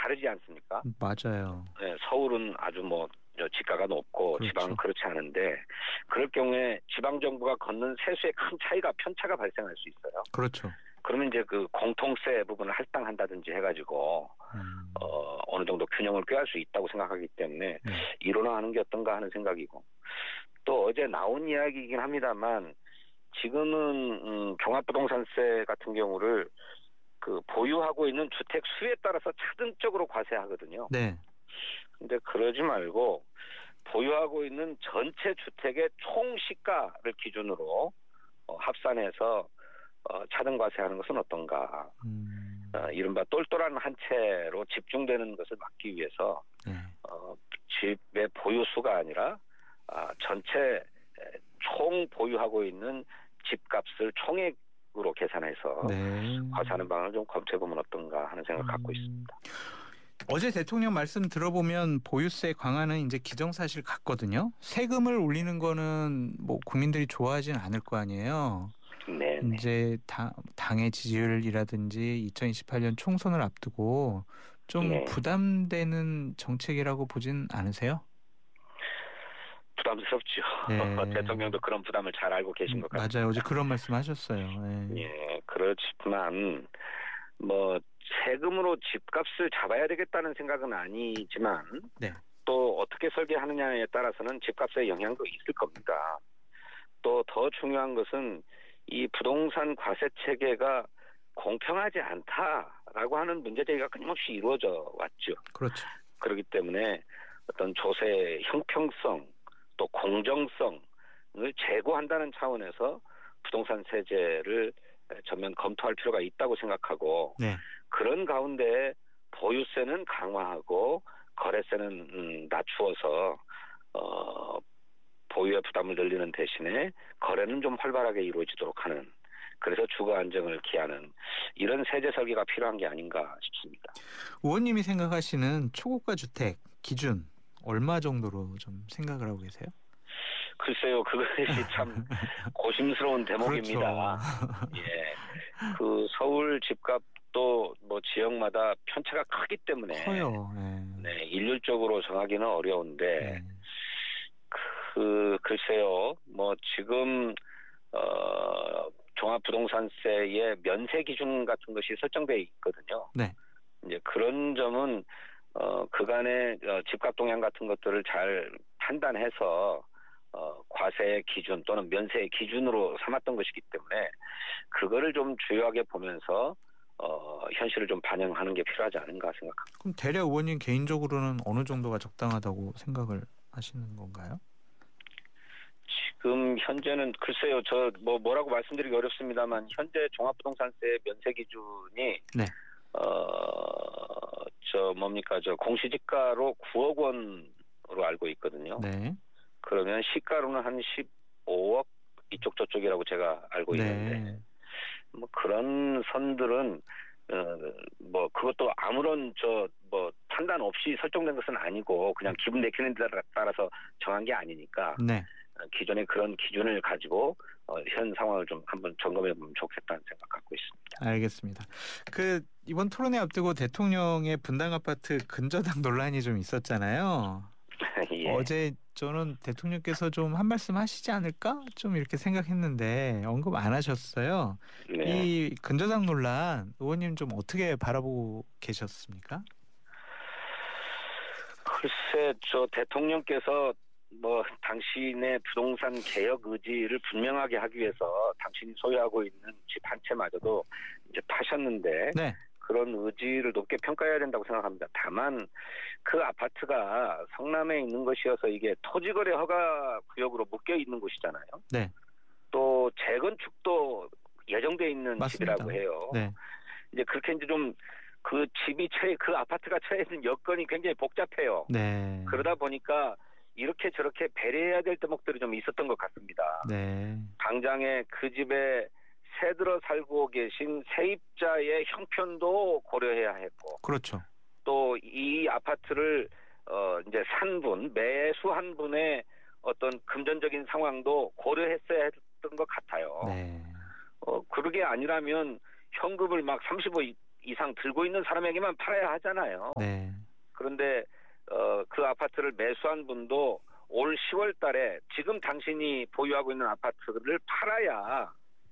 다르지 않습니까? 맞아요. 네, 서울은 아주 지가가 높고 그렇죠. 지방은 그렇지 않은데 그럴 경우에 지방 정부가 걷는 세수의 큰 차이가 편차가 발생할 수 있어요. 그렇죠. 그러면 이제 그 공통세 부분을 할당한다든지 해가지고 어느 정도 균형을 꾀할 수 있다고 생각하기 때문에 네. 일원화하는 게 어떤가 하는 생각이고 또 어제 나온 이야기이긴 합니다만 지금은 종합부동산세 같은 경우를 그 보유하고 있는 주택 수에 따라서 차등적으로 과세하거든요. 네. 근데 그러지 말고 보유하고 있는 전체 주택의 총 시가를 기준으로 합산해서 차등 과세하는 것은 어떤가. 이른바 똘똘한 한 채로 집중되는 것을 막기 위해서 네. 집의 보유 수가 아니라 전체 총 보유하고 있는 집값을 총액으로 계산해서 네. 과세하는 방안을 좀 검토해보면 어떤가 하는 생각을 갖고 있습니다. 어제 대통령 말씀 들어보면 보유세 강화는 이제 기정사실 같거든요. 세금을 올리는 거는 뭐 국민들이 좋아하진 않을 거 아니에요. 네. 이제 당의 지지율이라든지 2028년 총선을 앞두고 좀 네. 부담되는 정책이라고 보진 않으세요? 부담스럽죠. 네. 대통령도 그런 부담을 잘 알고 계신 것 같습니다. 맞아요. 어제 그런 말씀하셨어요. 네. 예, 그렇지만 세금으로 집값을 잡아야 되겠다는 생각은 아니지만 네. 또 어떻게 설계하느냐에 따라서는 집값에 영향도 있을 겁니다. 또 더 중요한 것은 이 부동산 과세 체계가 공평하지 않다라고 하는 문제제기가 끊임없이 이루어져 왔죠. 그렇죠. 그렇기 때문에 어떤 조세의 형평성 또 공정성을 제고한다는 차원에서 부동산 세제를 전면 검토할 필요가 있다고 생각하고 네. 그런 가운데 보유세는 강화하고 거래세는 낮추어서 보유의 부담을 늘리는 대신에 거래는 좀 활발하게 이루어지도록 하는 그래서 주거 안정을 기하는 이런 세제 설계가 필요한 게 아닌가 싶습니다. 의원님이 생각하시는 초고가 주택 기준 얼마 정도로 좀 생각을 하고 계세요? 글쎄요, 그것이 참 고심스러운 대목입니다. 그렇죠. 예, 그 서울 집값도 지역마다 편차가 크기 때문에 커요. 네, 일률적으로 정하기는 어려운데 네. 글쎄요, 지금 종합부동산세의 면세 기준 같은 것이 설정돼 있거든요. 네. 이제 그런 점은 그간의 집값 동향 같은 것들을 잘 판단해서 과세 기준 또는 면세 기준으로 삼았던 것이기 때문에 그거를 좀 주요하게 보면서 현실을 좀 반영하는 게 필요하지 않은가 생각합니다. 그럼 대략 의원님 개인적으로는 어느 정도가 적당하다고 생각을 하시는 건가요? 지금 현재는 글쎄요, 뭐라고 말씀드리기 어렵습니다만 현재 종합부동산세 면세 기준이 네. 공시지가로 9억 원으로 알고 있거든요. 네. 그러면 시가로는 한 15억 이쪽 저쪽이라고 제가 알고 있는데 그런 선들은 그것도 아무런 판단 없이 설정된 것은 아니고 그냥 기분 내키는 데 따라서 정한 게 아니니까 네. 기존의 그런 기준을 가지고 현 상황을 좀 한번 점검해 보면 좋겠다는 생각 갖고 있습니다. 알겠습니다. 이번 토론회 앞두고 대통령의 분당 아파트 근저당 논란이 좀 있었잖아요. 예. 어제 저는 대통령께서 좀 한 말씀 하시지 않을까 좀 이렇게 생각했는데 언급 안 하셨어요. 네. 이 근저당 논란 의원님 좀 어떻게 바라보고 계셨습니까? 글쎄 대통령께서 당신의 부동산 개혁 의지를 분명하게 하기 위해서 당신이 소유하고 있는 집 한 채마저도 이제 파셨는데 네. 그런 의지를 높게 평가해야 된다고 생각합니다. 다만 그 아파트가 성남에 있는 것이어서 이게 토지거래 허가 구역으로 묶여 있는 곳이잖아요. 네. 또 재건축도 예정돼 있는 맞습니다. 집이라고 해요. 네. 이제 그렇게 이제 좀 그 아파트가 처해 있는 여건이 굉장히 복잡해요. 네. 그러다 보니까 이렇게 저렇게 배려해야 될 대목들이 좀 있었던 것 같습니다. 네. 당장에 그 집에 새들어 살고 계신 세입자의 형편도 고려해야 했고, 그렇죠. 또 이 아파트를 이제 매수한 분의 어떤 금전적인 상황도 고려했어야 했던 것 같아요. 네. 그러게 아니라면 현금을 막 30억 이상 들고 있는 사람에게만 팔아야 하잖아요. 네. 그런데 그 아파트를 매수한 분도 올 10월 달에 지금 당신이 보유하고 있는 아파트를 팔아야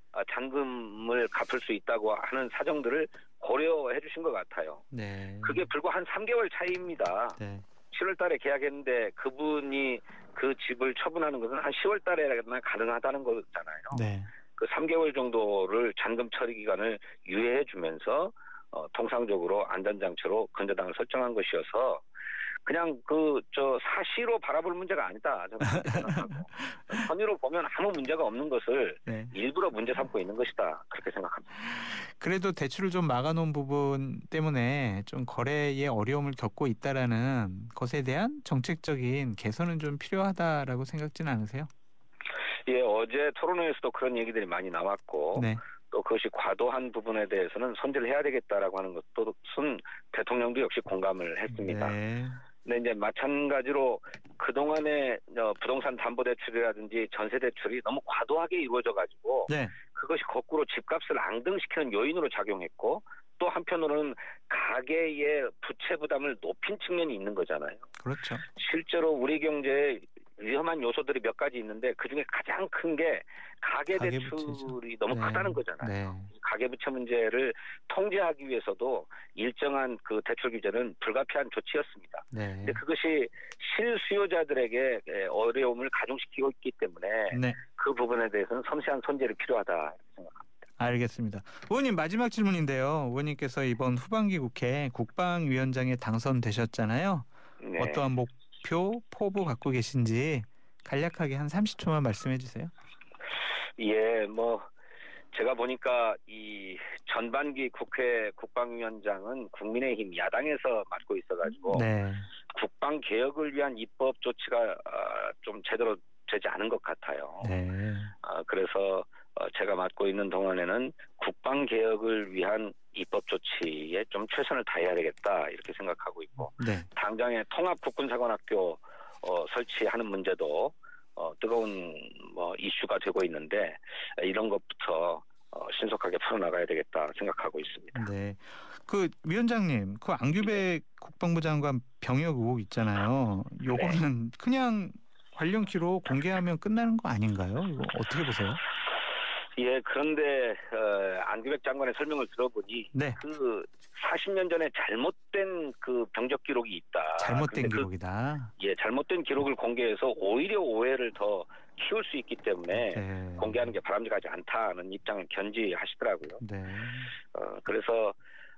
잔금을 갚을 수 있다고 하는 사정들을 고려해 주신 것 같아요. 네. 그게 불과 한 3개월 차이입니다. 네. 7월 달에 계약했는데 그분이 그 집을 처분하는 것은 한 10월 달에나 가능하다는 거잖아요. 네. 그 3개월 정도를 잔금 처리 기간을 유예해 주면서 통상적으로 안전장치로 근저당을 설정한 것이어서 그냥 사시로 바라볼 문제가 아니다. 저는 그렇게 생각하고 선의로 보면 아무 문제가 없는 것을 네. 일부러 문제 삼고 있는 것이다. 그렇게 생각합니다. 그래도 대출을 좀 막아놓은 부분 때문에 좀 거래에 어려움을 겪고 있다라는 것에 대한 정책적인 개선은 좀 필요하다라고 생각지는 않으세요? 예, 어제 토론회에서도 그런 얘기들이 많이 나왔고 네. 또 그것이 과도한 부분에 대해서는 손질을 해야 되겠다라고 하는 것은 대통령도 역시 공감을 했습니다. 네. 근데 이제 마찬가지로 그동안의 부동산 담보대출이라든지 전세대출이 너무 과도하게 이루어져 가지고 네. 그것이 거꾸로 집값을 앙등시키는 요인으로 작용했고 또 한편으로는 가계의 부채 부담을 높인 측면이 있는 거잖아요. 그렇죠. 실제로 우리 경제에 위험한 요소들이 몇 가지 있는데 그중에 가장 큰 게 가계대출이 너무 네. 크다는 거잖아요. 네. 가계부채 문제를 통제하기 위해서도 일정한 그 대출 규제는 불가피한 조치였습니다. 네. 근데 그것이 실수요자들에게 어려움을 가중시키고 있기 때문에 네. 그 부분에 대해서는 섬세한 손질이 필요하다 이렇게 생각합니다. 알겠습니다. 의원님 마지막 질문인데요. 의원님께서 이번 후반기 국회 국방위원장에 당선되셨잖아요. 네. 어떠한 목표, 포부 갖고 계신지 간략하게 한 30초만 말씀해 주세요. 예, 제가 보니까 이 전반기 국회 국방위원장은 국민의힘 야당에서 맡고 있어가지고 네. 국방 개혁을 위한 입법 조치가 좀 제대로 되지 않은 것 같아요. 네. 그래서 제가 맡고 있는 동안에는 국방 개혁을 위한 입법 조치에 좀 최선을 다해야 되겠다 이렇게 생각하고 있고 네. 당장에 통합 국군사관학교 설치하는 문제도 뜨거운 이슈가 되고 있는데 이런 것부터 신속하게 풀어나가야 되겠다 생각하고 있습니다. 네. 그 위원장님, 그 안규백 국방부 장관 병역 의혹 있잖아요. 요거는 그냥 관련 기록 공개하면 끝나는 거 아닌가요? 이거 어떻게 보세요? 예, 그런데 안규백 장관의 설명을 들어보니 네. 그 40년 전에 잘못된 그 병적 기록이 있다. 잘못된 기록이다. 잘못된 기록을 공개해서 오히려 오해를 더 키울 수 있기 때문에 네. 공개하는 게 바람직하지 않다는 입장을 견지하시더라고요. 네. 그래서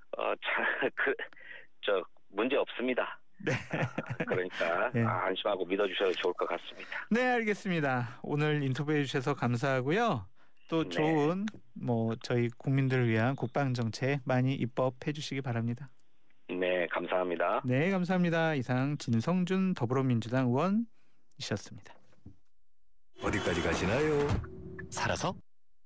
문제 없습니다. 네. 그러니까 네. 안심하고 믿어주셔도 좋을 것 같습니다. 네, 알겠습니다. 오늘 인터뷰해 주셔서 감사하고요. 또 네. 좋은 저희 국민들을 위한 국방 정책 많이 입법해 주시기 바랍니다. 네, 감사합니다. 네, 감사합니다. 이상 진성준 더불어민주당 의원이셨습니다. 어디까지 가시나요? 살아서?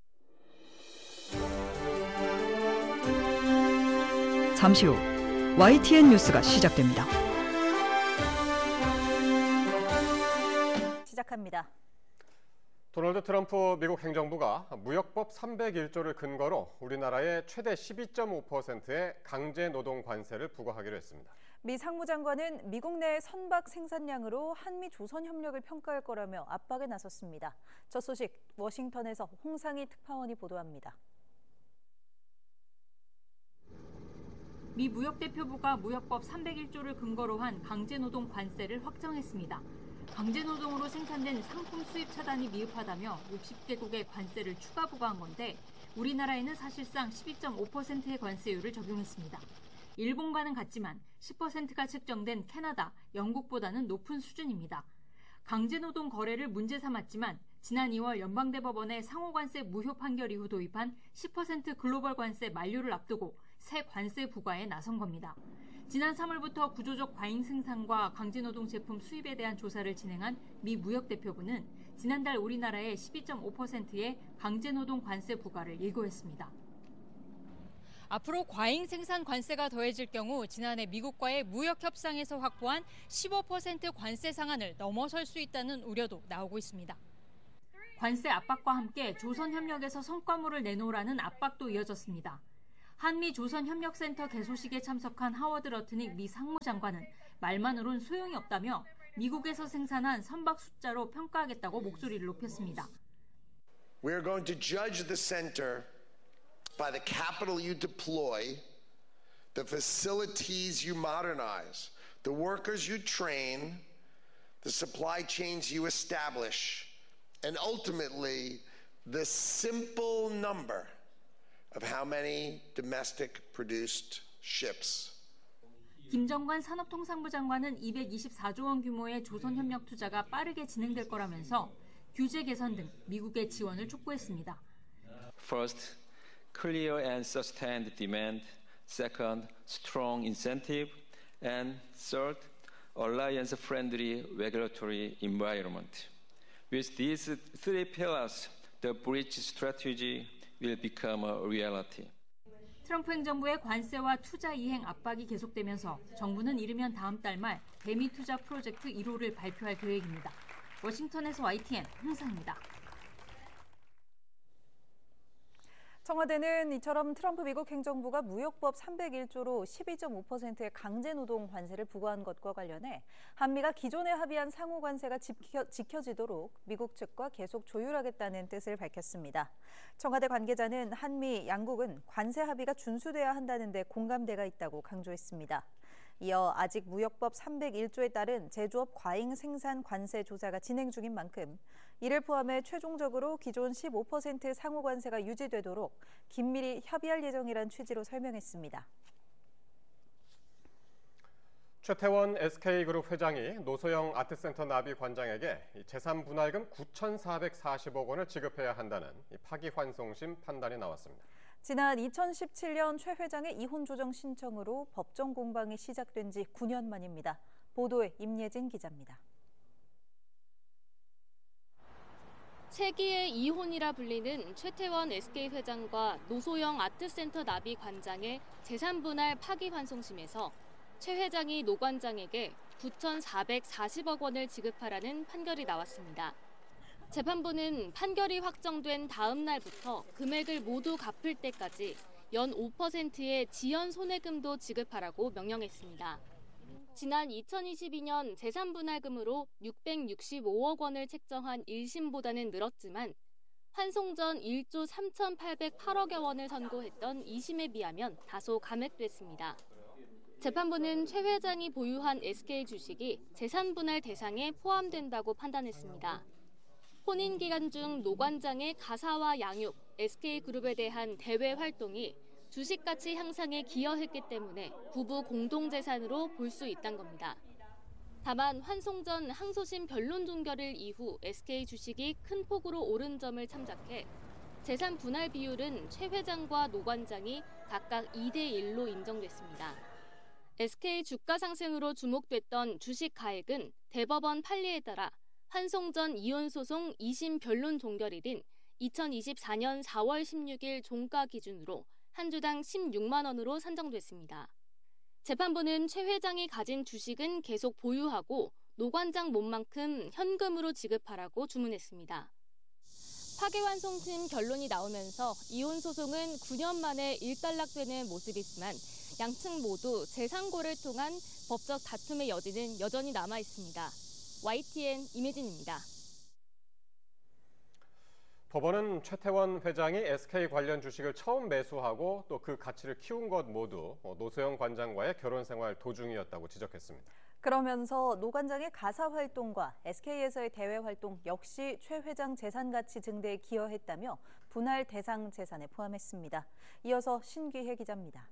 잠시 후 YTN 뉴스가 시작됩니다. 시작합니다. 도널드 트럼프 미국 행정부가 무역법 301조를 근거로 우리나라에 최대 12.5%의 강제 노동 관세를 부과하기로 했습니다. 미 상무장관은 미국 내 선박 생산량으로 한미 조선 협력을 평가할 거라며 압박에 나섰습니다. 첫 소식 워싱턴에서 홍상희 특파원이 보도합니다. 미 무역대표부가 무역법 301조를 근거로 한 강제노동 관세를 확정했습니다. 강제노동으로 생산된 상품 수입 차단이 미흡하다며 60개국의 관세를 추가 부과한 건데 우리나라에는 사실상 12.5%의 관세율을 적용했습니다. 일본과는 같지만 10%가 책정된 캐나다, 영국보다는 높은 수준입니다. 강제노동 거래를 문제 삼았지만 지난 2월 연방대법원의 상호관세 무효 판결 이후 도입한 10% 글로벌 관세 만료를 앞두고 새 관세 부과에 나선 겁니다. 지난 3월부터 구조적 과잉 생산과 강제노동 제품 수입에 대한 조사를 진행한 미 무역대표부는 지난달 우리나라의 12.5%의 강제노동 관세 부과를 예고했습니다. 앞으로 과잉 생산 관세가 더해질 경우 지난해 미국과의 무역 협상에서 확보한 15% 관세 상한을 넘어설 수 있다는 우려도 나오고 있습니다. 관세 압박과 함께 조선 협력에서 성과물을 내놓으라는 압박도 이어졌습니다. 한미조선협력센터 개소식에 참석한 하워드 러트닉 미 상무장관은 말만으론 소용이 없다며 미국에서 생산한 선박 숫자로 평가하겠다고 목소리를 높였습니다. We are going to judge the center by the capital you deploy, the facilities you modernize, the workers you train, the supply chains you establish, and ultimately the simple number of how many domestic produced ships. 김정관 산업통상부 장관은 224조 원 규모의 조선협력 투자가 빠르게 진행될 거라면서 규제 개선 등 미국의 지원을 촉구했습니다. First, clear and sustained demand. Second, strong incentive. And third, alliance-friendly regulatory environment. With these three pillars, the bridge strategy will become a reality. 트럼프 행정부의 관세와 투자 이행 압박이 계속되면서 정부는 이르면 다음 달 말 대미 투자 프로젝트 1호를 발표할 계획입니다. 워싱턴에서 YTN 홍사입니다. 청와대는 이처럼 트럼프 미국 행정부가 무역법 301조로 12.5%의 강제노동 관세를 부과한 것과 관련해 한미가 기존에 합의한 상호 관세가 지켜지도록 미국 측과 계속 조율하겠다는 뜻을 밝혔습니다. 청와대 관계자는 한미 양국은 관세 합의가 준수돼야 한다는 데 공감대가 있다고 강조했습니다. 이어 아직 무역법 301조에 따른 제조업 과잉 생산 관세 조사가 진행 중인 만큼 이를 포함해 최종적으로 기존 15% 상호 관세가 유지되도록 긴밀히 협의할 예정이란 취지로 설명했습니다. 최태원 SK그룹 회장이 노소영 아트센터 나비 관장에게 재산 분할금 9,440억 원을 지급해야 한다는 파기환송심 판단이 나왔습니다. 지난 2017년 최 회장의 이혼 조정 신청으로 법정 공방이 시작된 지 9년 만입니다. 보도에 임예진 기자입니다. 세기의 이혼이라 불리는 최태원 SK 회장과 노소영 아트센터 나비 관장의 재산 분할 파기환송심에서 최 회장이 노 관장에게 9,440억 원을 지급하라는 판결이 나왔습니다. 재판부는 판결이 확정된 다음 날부터 금액을 모두 갚을 때까지 연 5%의 지연 손해금도 지급하라고 명령했습니다. 지난 2022년 재산분할금으로 665억 원을 책정한 1심보다는 늘었지만 환송 전 1조 3,808억여 원을 선고했던 2심에 비하면 다소 감액됐습니다. 재판부는 최 회장이 보유한 SK 주식이 재산분할 대상에 포함된다고 판단했습니다. 혼인 기간 중 노 관장의 가사와 양육, SK그룹에 대한 대외 활동이 주식 가치 향상에 기여했기 때문에 부부 공동재산으로 볼 수 있다는 겁니다. 다만 환송 전 항소심 변론 종결일 이후 SK 주식이 큰 폭으로 오른 점을 참작해 재산 분할 비율은 최 회장과 노 관장이 각각 2대1로 인정됐습니다. SK 주가 상승으로 주목됐던 주식 가액은 대법원 판례에 따라 환송 전 이혼 소송 2심 변론 종결일인 2024년 4월 16일 종가 기준으로 한 주당 16만 원으로 산정됐습니다. 재판부는 최 회장이 가진 주식은 계속 보유하고 노 관장 몸만큼 현금으로 지급하라고 주문했습니다. 파기환송심 결론이 나오면서 이혼 소송은 9년 만에 일단락되는 모습이지만 양측 모두 재상고를 통한 법적 다툼의 여지는 여전히 남아 있습니다. YTN 임혜진입니다. 법원은 최태원 회장이 SK 관련 주식을 처음 매수하고 또 그 가치를 키운 것 모두 노소영 관장과의 결혼 생활 도중이었다고 지적했습니다. 그러면서 노 관장의 가사 활동과 SK에서의 대외 활동 역시 최 회장 재산 가치 증대에 기여했다며 분할 대상 재산에 포함했습니다. 이어서 신기혜 기자입니다.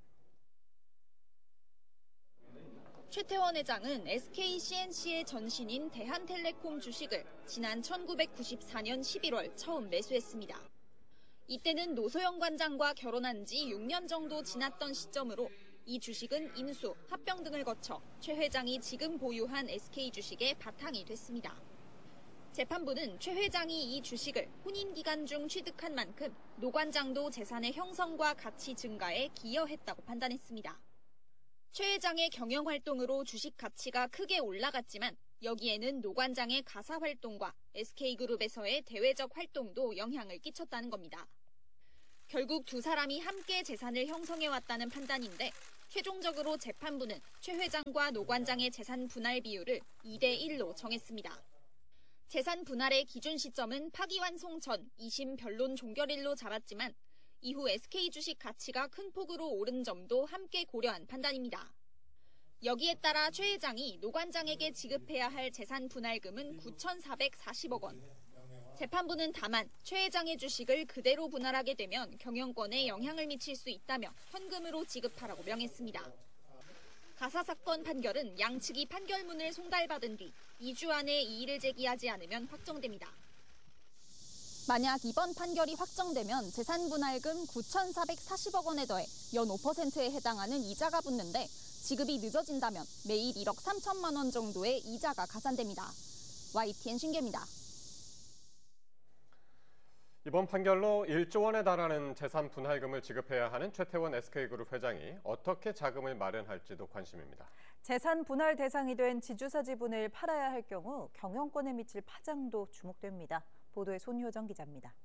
최태원 회장은 SK CNC의 전신인 대한텔레콤 주식을 지난 1994년 11월 처음 매수했습니다. 이때는 노소영 관장과 결혼한 지 6년 정도 지났던 시점으로 이 주식은 인수, 합병 등을 거쳐 최 회장이 지금 보유한 SK 주식의 바탕이 됐습니다. 재판부는 최 회장이 이 주식을 혼인 기간 중 취득한 만큼 노 관장도 재산의 형성과 가치 증가에 기여했다고 판단했습니다. 최 회장의 경영 활동으로 주식 가치가 크게 올라갔지만 여기에는 노 관장의 가사 활동과 SK그룹에서의 대외적 활동도 영향을 끼쳤다는 겁니다. 결국 두 사람이 함께 재산을 형성해왔다는 판단인데 최종적으로 재판부는 최 회장과 노 관장의 재산 분할 비율을 2대1로 정했습니다. 재산 분할의 기준 시점은 파기환송 전 2심 변론 종결일로 잡았지만 이후 SK 주식 가치가 큰 폭으로 오른 점도 함께 고려한 판단입니다. 여기에 따라 최 회장이 노 관장에게 지급해야 할 재산 분할금은 9,440억 원. 재판부는 다만 최 회장의 주식을 그대로 분할하게 되면 경영권에 영향을 미칠 수 있다며 현금으로 지급하라고 명했습니다. 가사사건 판결은 양측이 판결문을 송달받은 뒤 2주 안에 이의를 제기하지 않으면 확정됩니다. 만약 이번 판결이 확정되면 재산 분할금 9,440억 원에 더해 연 5%에 해당하는 이자가 붙는데 지급이 늦어진다면 매일 1억 3천만 원 정도의 이자가 가산됩니다. YTN 신계입니다. 이번 판결로 1조 원에 달하는 재산 분할금을 지급해야 하는 최태원 SK그룹 회장이 어떻게 자금을 마련할지도 관심입니다. 재산 분할 대상이 된 지주사 지분을 팔아야 할 경우 경영권에 미칠 파장도 주목됩니다. 보도에 손효정 기자입니다.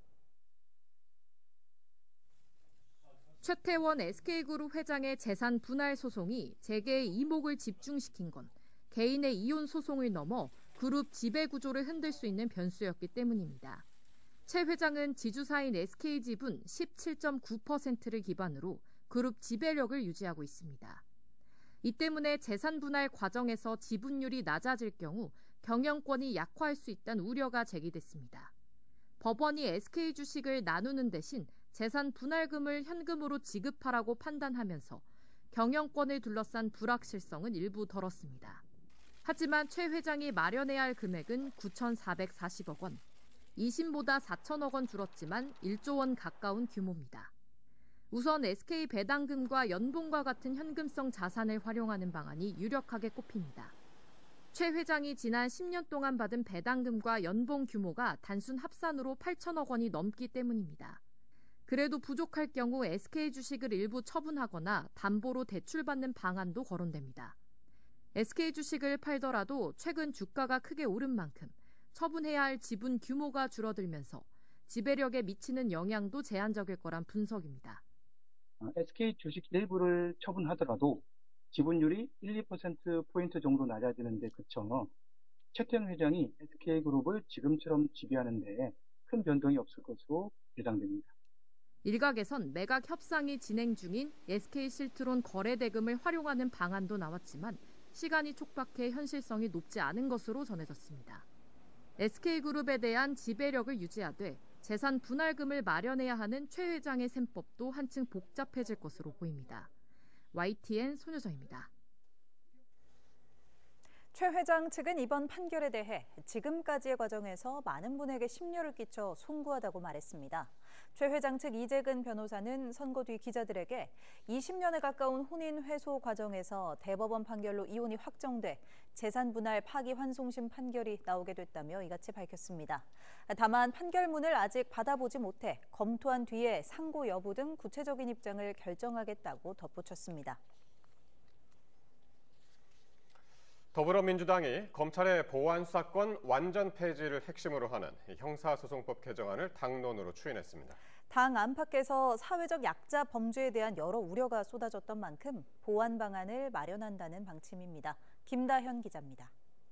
최태원 SK그룹 회장의 재산 분할 소송이 재계의 이목을 집중시킨 건 개인의 이혼 소송을 넘어 그룹 지배 구조를 흔들 수 있는 변수였기 때문입니다. 최 회장은 지주사인 SK 지분 17.9%를 기반으로 그룹 지배력을 유지하고 있습니다. 이 때문에 재산 분할 과정에서 지분율이 낮아질 경우 경영권이 약화할 수 있다는 우려가 제기됐습니다. 법원이 SK 주식을 나누는 대신 재산 분할금을 현금으로 지급하라고 판단하면서 경영권을 둘러싼 불확실성은 일부 덜었습니다. 하지만 최 회장이 마련해야 할 금액은 9,440억 원. 2심보다 4천억 원 줄었지만 1조 원 가까운 규모입니다. 우선 SK 배당금과 연봉과 같은 현금성 자산을 활용하는 방안이 유력하게 꼽힙니다. 최 회장이 지난 10년 동안 받은 배당금과 연봉 규모가 단순 합산으로 8천억 원이 넘기 때문입니다. 그래도 부족할 경우 SK 주식을 일부 처분하거나 담보로 대출받는 방안도 거론됩니다. SK 주식을 팔더라도 최근 주가가 크게 오른 만큼 처분해야 할 지분 규모가 줄어들면서 지배력에 미치는 영향도 제한적일 거란 분석입니다. SK 주식 일부를 처분하더라도 지분율이 1~2%포인트 정도 낮아지는 데 그쳐 최태원 회장이 SK그룹을 지금처럼 지배하는 데 큰 변동이 없을 것으로 예상됩니다. 일각에선 매각 협상이 진행 중인 SK실트론 거래 대금을 활용하는 방안도 나왔지만 시간이 촉박해 현실성이 높지 않은 것으로 전해졌습니다. SK그룹에 대한 지배력을 유지하되 재산 분할금을 마련해야 하는 최 회장의 셈법도 한층 복잡해질 것으로 보입니다. YTN 손효정입니다. 최 회장 측은 이번 판결에 대해 지금까지의 과정에서 많은 분에게 심려를 끼쳐 송구하다고 말했습니다. 최 회장 측 이재근 변호사는 선고 뒤 기자들에게 20년에 가까운 혼인 회소 과정에서 대법원 판결로 이혼이 확정돼 재산 분할 파기환송심 판결이 나오게 됐다며 이같이 밝혔습니다. 다만 판결문을 아직 받아보지 못해 검토한 뒤에 상고 여부 등 구체적인 입장을 결정하겠다고 덧붙였습니다. 더불어민주당이 검찰의 보안수사권 완전 폐지를 핵심으로 하는 형사소송법 개정안을 당론으로 추인했습니다. 당 안팎에서 사회적 약자 범죄에 대한 여러 우려가 쏟아졌던 만큼 보완 방안을 마련한다는 방침입니다. 김다현 기자입니다.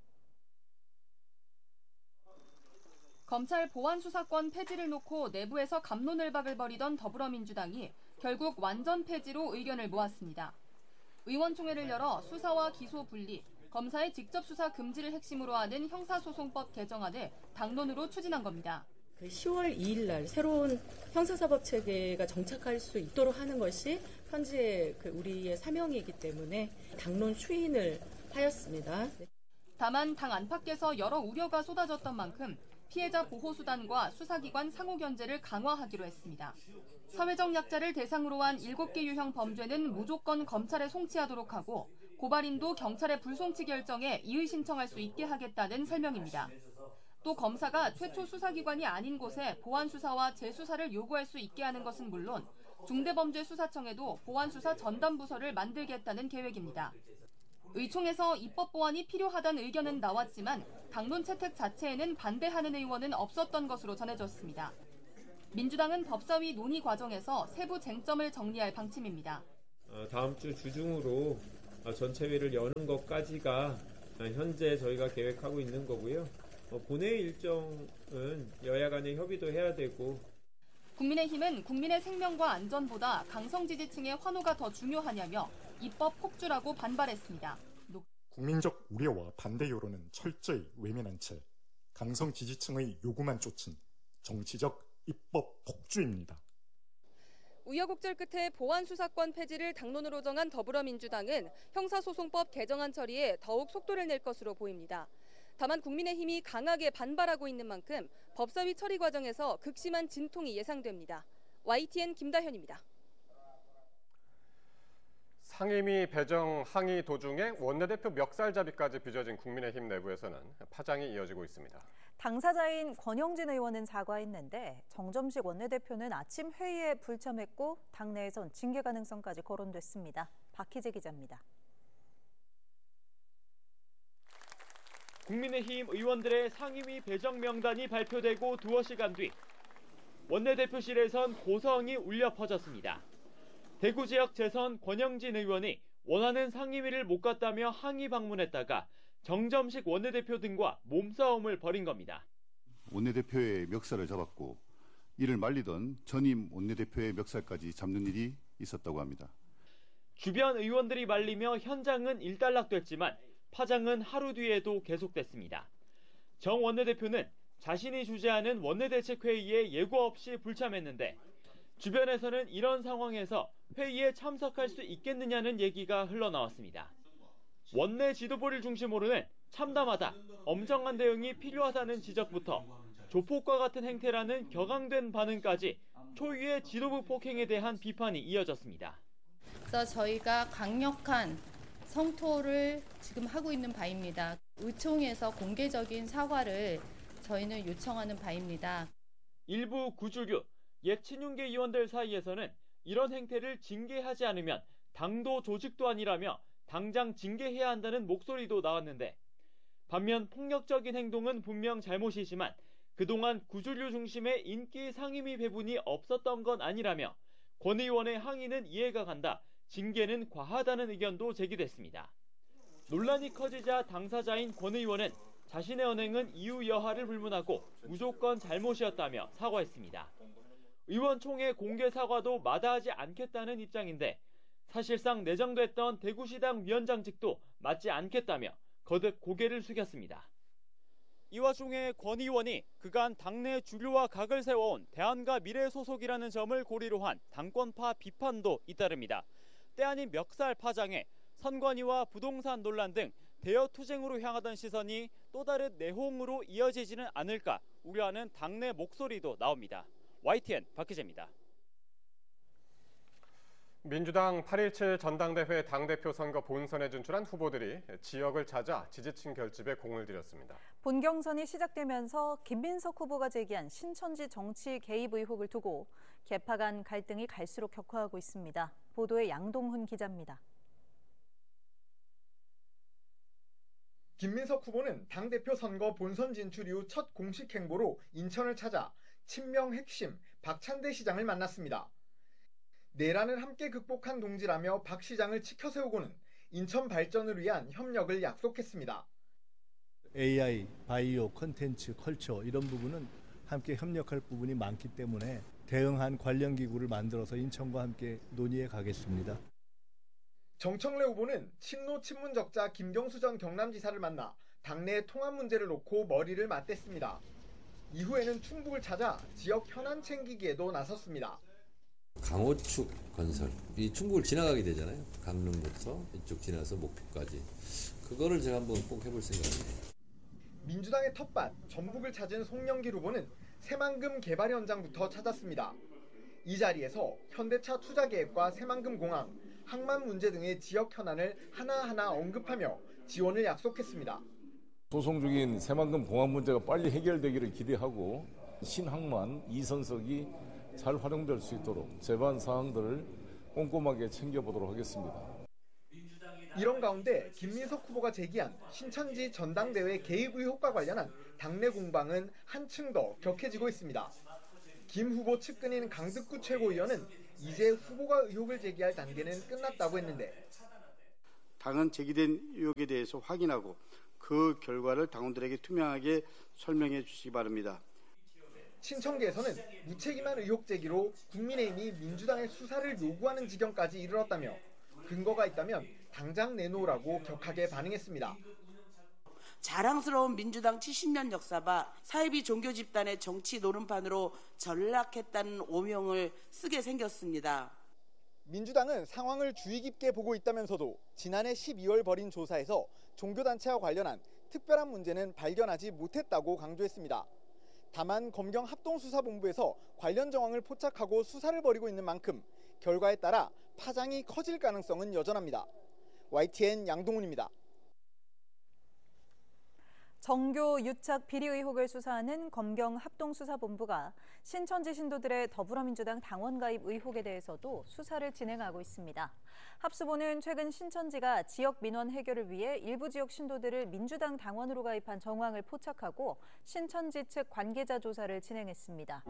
검찰 보안수사권 폐지를 놓고 내부에서 갑론을박을 벌이던 더불어민주당이 결국 완전 폐지로 의견을 모았습니다. 의원총회를 열어 수사와 기소 분리, 검사의 직접 수사 금지를 핵심으로 하는 형사소송법 개정안을 당론으로 추진한 겁니다. 10월 2일 날 새로운 형사사법 체계가 정착할 수 있도록 하는 것이 현재 우리의 사명이기 때문에 당론 추인을 하였습니다. 다만 당 안팎에서 여러 우려가 쏟아졌던 만큼 피해자 보호수단과 수사기관 상호견제를 강화하기로 했습니다. 사회적 약자를 대상으로 한 7개 유형 범죄는 무조건 검찰에 송치하도록 하고 고발인도 경찰의 불송치 결정에 이의 신청할 수 있게 하겠다는 설명입니다. 또 검사가 최초 수사기관이 아닌 곳에 보안수사와 재수사를 요구할 수 있게 하는 것은 물론 중대범죄수사청에도 보안수사 전담부서를 만들겠다는 계획입니다. 의총에서 입법 보완이 필요하다는 의견은 나왔지만 당론 채택 자체에는 반대하는 의원은 없었던 것으로 전해졌습니다. 민주당은 법사위 논의 과정에서 세부 쟁점을 정리할 방침입니다. 다음 주 주중으로 전체회를 여는 것까지가 현재 저희가 계획하고 있는 거고요. 본회의 일정은 여야 간의 협의도 해야 되고. 국민의힘은 국민의 생명과 안전보다 강성 지지층의 환호가 더 중요하냐며 입법 폭주라고 반발했습니다. 국민적 우려와 반대 여론은 철저히 외면한 채 강성 지지층의 요구만 쫓은 정치적 입법 폭주입니다. 우여곡절 끝에 보안 수사권 폐지를 당론으로 정한 더불어민주당은 형사소송법 개정안 처리에 더욱 속도를 낼 것으로 보입니다. 다만 국민의힘이 강하게 반발하고 있는 만큼 법사위 처리 과정에서 극심한 진통이 예상됩니다. YTN 김다현입니다. 상임위 배정 항의 도중에 원내대표 멱살잡이까지 빚어진 국민의힘 내부에서는 파장이 이어지고 있습니다. 당사자인 권영진 의원은 사과했는데 정점식 원내대표는 아침 회의에 불참했고 당내에선 징계 가능성까지 거론됐습니다. 박희재 기자입니다. 국민의힘 의원들의 상임위 배정 명단이 발표되고 두어 시간 뒤 원내대표실에선 고성이 울려 퍼졌습니다. 대구 지역 재선 권영진 의원이 원하는 상임위를 못 갔다며 항의 방문했다가 정점식 원내대표 등과 몸싸움을 벌인 겁니다. 원내대표의 멱살을 잡았고 이를 말리던 전임 원내대표의 멱살까지 잡는 일이 있었다고 합니다. 주변 의원들이 말리며 현장은 일단락됐지만 파장은 하루 뒤에도 계속됐습니다. 정 원내대표는 자신이 주재하는 원내대책회의에 예고 없이 불참했는데 주변에서는 이런 상황에서 회의에 참석할 수 있겠느냐는 얘기가 흘러나왔습니다. 원내 지도부를 중심으로는 참담하다, 엄정한 대응이 필요하다는 지적부터 조폭과 같은 행태라는 격앙된 반응까지 초유의 지도부 폭행에 대한 비판이 이어졌습니다. 그래서 저희가 강력한 성토를 지금 하고 있는 바입니다. 의총에서 공개적인 사과를 저희는 요청하는 바입니다. 일부 구주류, 옛 친윤계 의원들 사이에서는 이런 행태를 징계하지 않으면 당도 조직도 아니라며 당장 징계해야 한다는 목소리도 나왔는데 반면 폭력적인 행동은 분명 잘못이지만 그동안 구주류 중심의 인기 상임위 배분이 없었던 건 아니라며 권 의원의 항의는 이해가 간다, 징계는 과하다는 의견도 제기됐습니다. 논란이 커지자 당사자인 권 의원은 자신의 언행은 이유 여하를 불문하고 무조건 잘못이었다며 사과했습니다. 의원총회 공개 사과도 마다하지 않겠다는 입장인데 사실상 내정됐던 대구시당 위원장직도 맡지 않겠다며 거듭 고개를 숙였습니다. 이 와중에 권 의원이 그간 당내 주류와 각을 세워온 대안과 미래 소속이라는 점을 고리로 한 당권파 비판도 잇따릅니다. 때 아닌 멱살 파장에 선관위와 부동산 논란 등 대여 투쟁으로 향하던 시선이 또 다른 내홍으로 이어지지는 않을까 우려하는 당내 목소리도 나옵니다. YTN 박희재입니다. 민주당 8.17 전당대회 당대표 선거 본선에 진출한 후보들이 지역을 찾아 지지층 결집에 공을 들였습니다. 본경선이 시작되면서 김민석 후보가 제기한 신천지 정치 개입 의혹을 두고 계파 간 갈등이 갈수록 격화하고 있습니다. 보도에 양동훈 기자입니다. 김민석 후보는 당대표 선거 본선 진출 이후 첫 공식 행보로 인천을 찾아 친명 핵심 박찬대 시장을 만났습니다. 내란을 함께 극복한 동지라며 박 시장을 치켜 세우고는 인천 발전을 위한 협력을 약속했습니다. AI, 바이오, 콘텐츠, 컬처 이런 부분은 함께 협력할 부분이 많기 때문에 대응한 관련 기구를 만들어서 인천과 함께 논의해 가겠습니다. 정청래 후보는 친노 친문적자 김경수 전 경남지사를 만나 당내 통합 문제를 놓고 머리를 맞댔습니다. 이후에는 충북을 찾아 지역 현안 챙기기에도 나섰습니다. 강호축 건설, 이 충북을 지나가게 되잖아요. 강릉부터 이쪽 지나서 목포까지. 그거를 제가 한번 꼭 해볼 생각이에요. 민주당의 텃밭 전북을 찾은 송영길 후보는 새만금 개발 현장부터 찾았습니다. 이 자리에서 현대차 투자 계획과 새만금 공항, 항만 문제 등의 지역 현안을 하나하나 언급하며 지원을 약속했습니다. 소송 중인 새만금 공항 문제가 빨리 해결되기를 기대하고 신항만 2선석이 잘 활용될 수 있도록 제반 사항들을 꼼꼼하게 챙겨보도록 하겠습니다. 이런 가운데 김민석 후보가 제기한 신천지 전당대회 개입 의혹과 관련한 당내 공방은 한층 더 격해지고 있습니다. 김 후보 측근인 강득구 최고위원은 이제 후보가 의혹을 제기할 단계는 끝났다고 했는데 당은 제기된 의혹에 대해서 확인하고 그 결과를 당원들에게 투명하게 설명해 주시기 바랍니다. 신천계에서는 무책임한 의혹 제기로 국민의힘이 민주당의 수사를 요구하는 지경까지 이르렀다며 근거가 있다면 당장 내놓으라고 격하게 반응했습니다. 자랑스러운 민주당 70년 역사봐 사이비 종교 집단의 정치 노름판으로 전락했다는 오명을 쓰게 생겼습니다. 민주당은 상황을 주의 깊게 보고 있다면서도 지난해 12월 벌인 조사에서 종교단체와 관련한 특별한 문제는 발견하지 못했다고 강조했습니다. 다만 검경 합동수사본부에서 관련 정황을 포착하고 수사를 벌이고 있는 만큼 결과에 따라 파장이 커질 가능성은 여전합니다. YTN 양동훈입니다. 정교 유착 비리 의혹을 수사하는 검경 합동수사본부가 신천지 신도들의 더불어민주당 당원 가입 의혹에 대해서도 수사를 진행하고 있습니다. 합수본은 최근 신천지가 지역 민원 해결을 위해 일부 지역 신도들을 민주당 당원으로 가입한 정황을 포착하고 신천지 측 관계자 조사를 진행했습니다.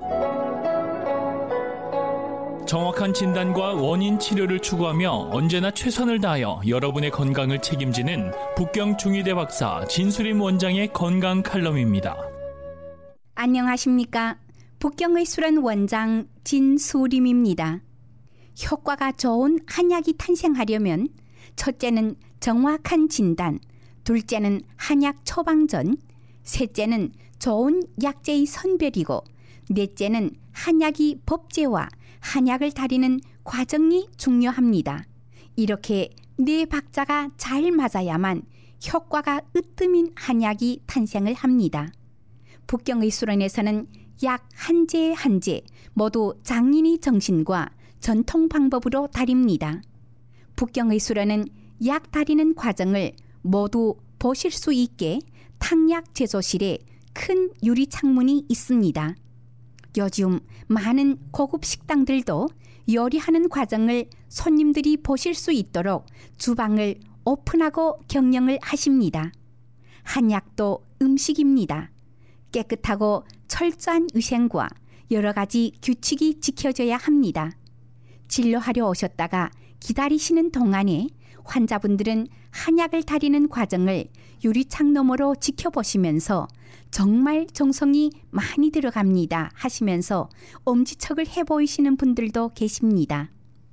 정확한 진단과 원인 치료를 추구하며 언제나 최선을 다하여 여러분의 건강을 책임지는 북경 중의대 박사 진수림 원장의 건강 칼럼입니다. 안녕하십니까. 북경의술원 원장 진수림입니다. 효과가 좋은 한약이 탄생하려면 첫째는 정확한 진단, 둘째는 한약 처방전, 셋째는 좋은 약재의 선별이고 넷째는 한약이 법제화, 한약을 다리는 과정이 중요합니다. 이렇게 네 박자가 잘 맞아야만 효과가 으뜸인 한약이 탄생을 합니다. 북경의술원에서는 약 한 제 한 제 모두 장인의 정신과 전통 방법으로 다립니다. 북경의술원은 약 다리는 과정을 모두 보실 수 있게 탕약 제조실에 큰 유리 창문이 있습니다. 요즘 많은 고급 식당들도 요리하는 과정을 손님들이 보실 수 있도록 주방을 오픈하고 경영을 하십니다. 한약도 음식입니다. 깨끗하고 철저한 위생과 여러 가지 규칙이 지켜져야 합니다. 진료하려 오셨다가 기다리시는 동안에 환자분들은 한약을 다리는 과정을 유리창 너머로 지켜보시면서 정말 정성이 많이 들어갑니다 하시면서 엄지척을 해보이시는 분들도 계십니다.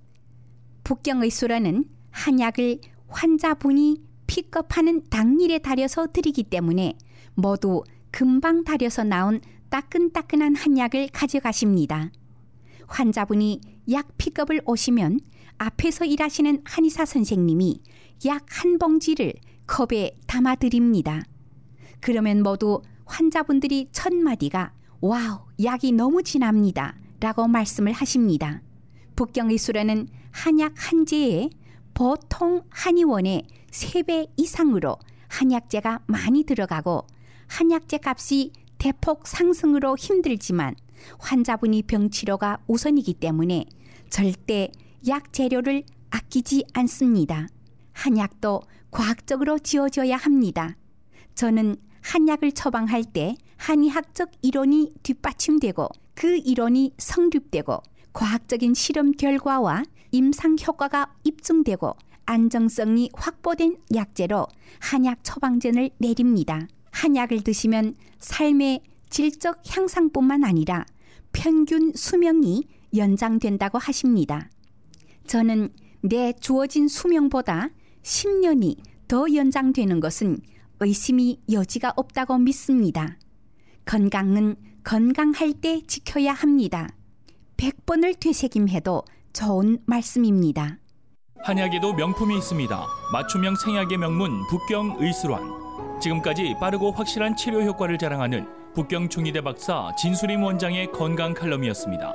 북경의술원은 한약을 환자분이 픽업하는 당일에 다려서 드리기 때문에 모두 금방 다려서 나온 따끈따끈한 한약을 가져가십니다. 환자분이 약 픽업을 오시면 앞에서 일하시는 한의사 선생님이 약 한 봉지를 컵에 담아드립니다. 그러면 모두 환자분들이 첫 마디가 와우, 약이 너무 진합니다 라고 말씀을 하십니다. 북경의술원은 한약 한 제에 보통 한의원의 3배 이상으로 한약재가 많이 들어가고 한약재 값이 대폭 상승으로 힘들지만 환자분이 병치료가 우선이기 때문에 절대 약 재료를 아끼지 않습니다. 한약도 과학적으로 지어져야 합니다. 저는 한약을 처방할 때 한의학적 이론이 뒷받침되고 그 이론이 성립되고 과학적인 실험 결과와 임상 효과가 입증되고 안정성이 확보된 약재로 한약 처방전을 내립니다. 한약을 드시면 삶의 질적 향상뿐만 아니라 평균 수명이 연장된다고 하십니다. 저는 내 주어진 수명보다 10년이 더 연장되는 것은 의심이 여지가 없다고 믿습니다. 건강은 건강할 때 지켜야 합니다. 100번을 되새김해도 좋은 말씀입니다. 한약에도 명품이 있습니다. 맞춤형 생약의 명문 북경의술원. 지금까지 빠르고 확실한 치료 효과를 자랑하는 북경 중의대 박사 진수림 원장의 건강 칼럼이었습니다.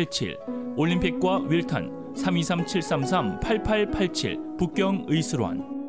323-733-8887 올림픽과 윌턴 323-733-8887 북경의술원.